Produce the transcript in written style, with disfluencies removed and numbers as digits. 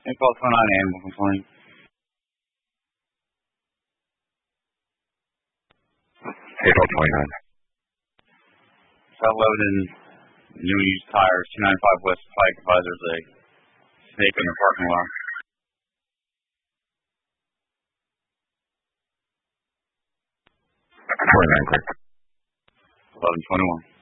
Call 29 animal complaint. April 29. South Lebanon, new used tires, 295 West Pike, advisors a snake in the parking lot. 29, correct. 1121.